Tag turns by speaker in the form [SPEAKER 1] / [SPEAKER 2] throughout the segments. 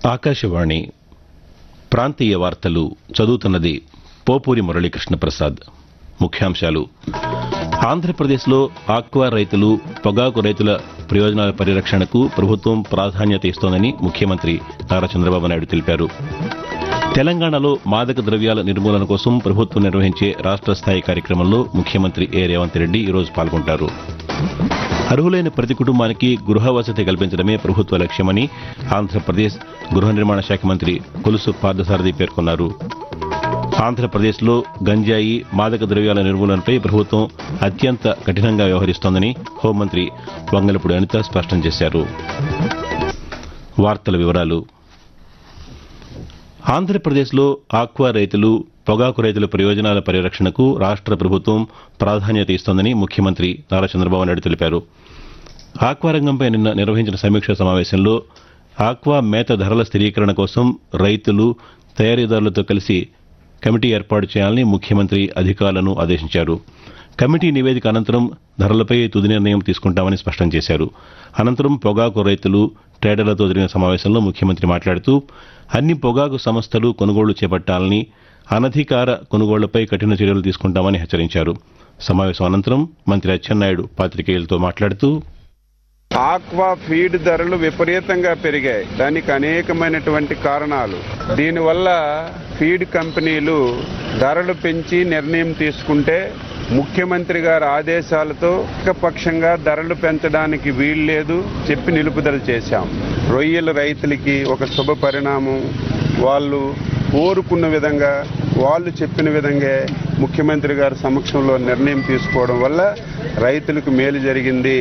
[SPEAKER 1] ఆకాశవాణి ప్రాంతీయ వార్తలు చదువుతున్నది పోపూరి మురళీకృష్ణ ప్రసాద్. ముఖ్యాంశాలు: ఆంధ్రప్రదేశ్లో ఆక్వా రైతులు, పొగాకు రైతుల ప్రయోజనాల పరిరక్షణకు ప్రభుత్వం ప్రాధాన్యత ఇస్తోందని ముఖ్యమంత్రి నారా చంద్రబాబు నాయుడు తెలిపారు. తెలంగాణలో మాదక ద్రవ్యాల నిర్మూలన కోసం ప్రభుత్వం నిర్వహించే రాష్ట్ర స్థాయి కార్యక్రమంలో ముఖ్యమంత్రి రేవంత్ రెడ్డి ఈరోజు పాల్గొంటారు. అర్హులైన ప్రతి కుటుంబానికి గృహ వసతి కల్పించడమే ప్రభుత్వ లక్ష్యమని ఆంధ్రప్రదేశ్ గృహ నిర్మాణ శాఖ మంత్రి కొలుసు పార్థసారథి పేర్కొన్నారు. ఆంధ్రప్రదేశ్లో గంజాయి, మాదక ద్రవ్యాల నిర్మూలనపై ప్రభుత్వం అత్యంత కఠినంగా వ్యవహరిస్తోందని హోంమంత్రి వంగలపూడి అనిత స్పష్టం చేశారు. వార్తల వివరాలు: ఆంధ్రప్రదేశ్లో ఆక్వా రైతులు, పొగాకు రైతుల ప్రయోజనాల పరిరక్షణకు రాష్ట్ర ప్రభుత్వం ప్రాధాన్యత ఇస్తోందని ముఖ్యమంత్రి నారా చంద్రబాబు నాయుడు తెలిపారు. ఆక్వా రంగంపై నిన్న నిర్వహించిన సమీక్షా సమావేశంలో ఆక్వా మేత ధరల స్థిరీకరణ కోసం రైతులు, తయారీదారులతో కలిసి కమిటీ ఏర్పాటు చేయాలని ముఖ్యమంత్రి అధికారులను ఆదేశించారు. కమిటీ నివేదిక అనంతరం ధరలపై తుది నిర్ణయం తీసుకుంటామని స్పష్టం చేశారు. అనంతరం పొగాకు రైతులు, ట్రేడర్లతో జరిగిన సమావేశంలో ముఖ్యమంత్రి మాట్లాడుతూ అన్ని పొగాకు సంస్థలు కొనుగోళ్లు చేపట్టాలని, అనధికార కొనుగోళ్లపై కఠిన చర్యలు తీసుకుంటామని హెచ్చరించారు. సమావేశం అనంతరం మంత్రి అచ్చెన్నాయుడు పాతికేయులతో మాట్లాడుతూ
[SPEAKER 2] ఆక్వా ఫీడ్ ధరలు విపరీతంగా పెరిగాయి. దానికి అనేకమైనటువంటి కారణాలు. దీనివల్ల ఫీడ్ కంపెనీలు ధరలు పెంచి నిర్ణయం తీసుకుంటే ముఖ్యమంత్రి గారి ఆదేశాలతో ఏకపక్షంగా ధరలు పెంచడానికి వీల్లేదు చెప్పి నిలుపుదల చేశాం. రొయ్యల రైతులకి ఒక శుభ పరిణామం. వాళ్ళు కోరుకున్న విధంగా, వాళ్ళు చెప్పిన విధంగా ముఖ్యమంత్రి గారి సమక్షంలో నిర్ణయం తీసుకోవడం వల్ల రైతులకు మేలు జరిగింది.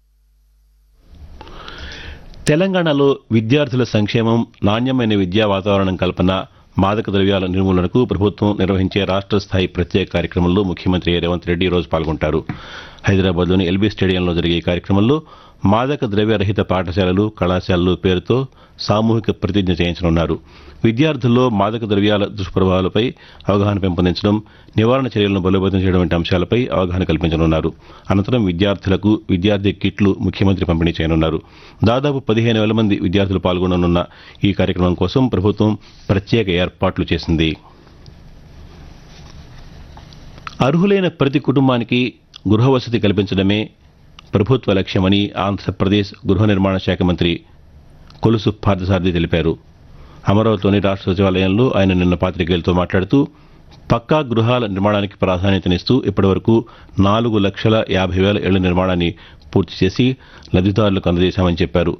[SPEAKER 1] తెలంగాణలో విద్యార్థుల సంక్షేమం, నాణ్యమైన విద్యా వాతావరణం కల్పన, మాదక ద్రవ్యాల నిర్మూలనకు ప్రభుత్వం నిర్వహించే రాష్ట్ర స్థాయి ప్రత్యేక కార్యక్రమంలో ముఖ్యమంత్రి రేవంత్ రెడ్డి ఈరోజు పాల్గొంటారు. హైదరాబాద్లోని ఎల్బీ స్టేడియంలో జరిగే ఈ కార్యక్రమంలో మాదక ద్రవ్య రహిత పాఠశాలలు, కళాశాలలు పేరుతో సామూహిక ప్రతిజ్ఞ చేయించనున్నారు. విద్యార్థుల్లో మాదక ద్రవ్యాల దుష్ప్రభావాలపై అవగాహన పెంపొందించడం, నివారణ చర్యలను బలోపేతం చేయడం వంటి అంశాలపై అవగాహన కల్పించనున్నారు. అనంతరం విద్యార్థులకు విద్యార్థి కిట్లు ముఖ్యమంత్రి పంపిణీ చేయనున్నారు. దాదాపు 15,000 మంది విద్యార్థులు పాల్గొననున్న ఈ కార్యక్రమం కోసం ప్రభుత్వం ప్రత్యేక ఏర్పాట్లు చేసింది. అర్హులైన ప్రతి కుటుంబానికి గృహ వసతి కల్పించడమే ప్రభుత్వ లక్ష్యమని ఆంధ్రప్రదేశ్ గృహ నిర్మాణ శాఖ మంత్రి కొలుసు పార్థసారథి తెలిపారు. అమరావతిలోని రాష్ట్ర సచివాలయంలో ఆయన నిన్న పాతికేయులతో మాట్లాడుతూ పక్కా గృహాల నిర్మాణానికి ప్రాధాన్యతనిస్తూ ఇప్పటివరకు 4,50,000 ఇళ్ల నిర్మాణాన్ని పూర్తి చేసి లబ్ధిదారులకు అందజేశామని చెప్పారు.